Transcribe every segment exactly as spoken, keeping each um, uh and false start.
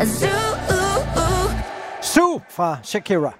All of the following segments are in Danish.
Zoo fra Shakira.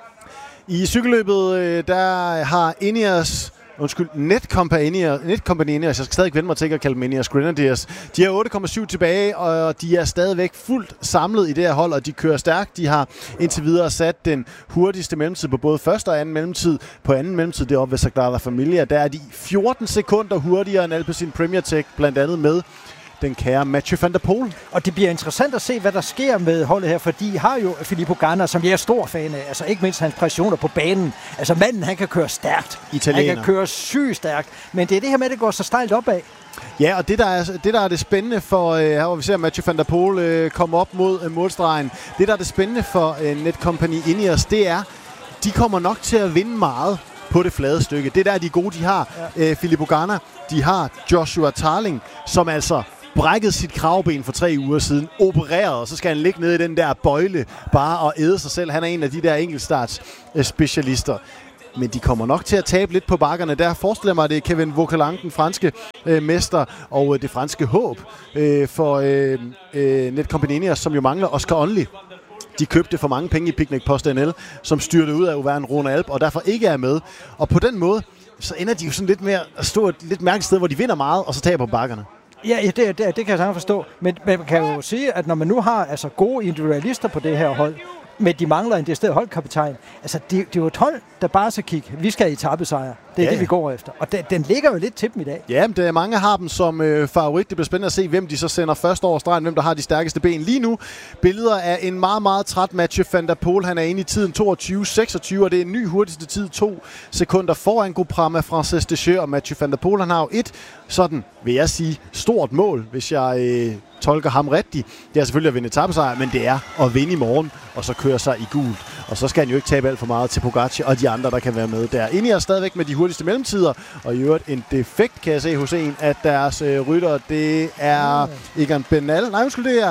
I cykelløbet, der har Ineos, undskyld, Netcompany, Netcompany Ineos, jeg skal stadig vende mig til ikke at kalde dem Ineos Grenadiers. De har otte komma syv tilbage, og de er stadigvæk fuldt samlet i det her hold, og de kører stærkt. De har indtil videre sat den hurtigste mellemtid på både første og anden mellemtid. På anden mellemtid, det er oppe ved Sagrada Familia, der er de fjorten sekunder hurtigere end Alpecin Premier Tech, blandt andet med den kære Mathieu van der Poel. Og det bliver interessant at se, hvad der sker med holdet her, fordi de har jo Filippo Ganna, som jeg er stor fan af. Altså ikke mindst hans præstationer på banen. Altså manden, han kan køre stærkt. Italiener. Han kan køre sygt stærkt. Men det er det her med, at det går så stejlt opad. Ja, og det der er det, der er det spændende for, øh, her hvor vi ser Mathieu van der Poel øh, komme op mod øh, målstregen. Det der er det spændende for øh, Netcompany Ineos, det er, de kommer nok til at vinde meget på det flade stykke. Det der er de gode, de har. Ja. Øh, Filippo Ganna, de har Joshua Tarling, som altså brækket sit kravben for tre uger siden, opereret, og så skal han ligge nede i den der bøjle bare og æde sig selv. Han er en af de der enkeltstarts øh, specialister. Men de kommer nok til at tabe lidt på bakkerne. Der forestiller mig, at det er Kevin Vauquelin, den franske øh, mester, og øh, det franske håb øh, for øh, øh, Netcompany Ineos, som jo mangler Oscar Onley. De købte for mange penge i Picnic Post N L, som styrte ud af Auvergne Rhône Alpes, og derfor ikke er med. Og på den måde, så ender de jo sådan lidt mere at stå et lidt mærkeligt sted, hvor de vinder meget, og så taber på bakkerne. Ja, det, det, det kan jeg sagtens forstå. Men man kan jo sige, at når man nu har altså, gode individualister på det her hold, men de mangler en decideret holdkaptajn. Altså, det, det er jo et hold, der bare skal kigge. Vi skal i etappesejr. Det er ja, det, vi går efter. Og den, den ligger jo lidt til dem i dag. Ja, men det er mange har dem som øh, favorit. Det bliver spændende at se, hvem de så sender først over stregen, hvem der har de stærkeste ben. Lige nu billeder af en meget, meget træt Mathieu van der Poel. Han er inde i tiden toogtyve seksogtyve, og det er en ny hurtigste tid, to sekunder foran Groupama Frances Deschamps. Og Mathieu van der Poel, han har jo et sådan, vil jeg sige, stort mål, hvis jeg øh, tolker ham rigtigt. Det er selvfølgelig at vinde etappesejr, men det er at vinde i morgen, og så køre sig i gult. Og så skal han jo ikke tabe alt for meget til Pogacar og de andre, der kan være med der. Ineos stadigvæk med de hurtigste mellemtider, og i øvrigt en defekt, kan jeg se hos en af deres øh, rytter. Det er Egan Bernal. Nej, undskyld, det er...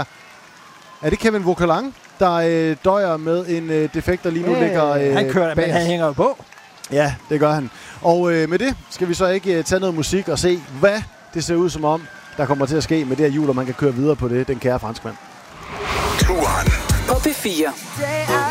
Er det Kevin Vauquelin, der øh, døjer med en øh, defekt, der lige nu øh, ligger øh, Han kører, men han hænger jo på. Ja, det gør han. Og øh, med det skal vi så ikke øh, tage noget musik og se, hvad det ser ud som om, der kommer til at ske med det her hjul, og man kan køre videre på det, den kære franskmand. Turen på P fire.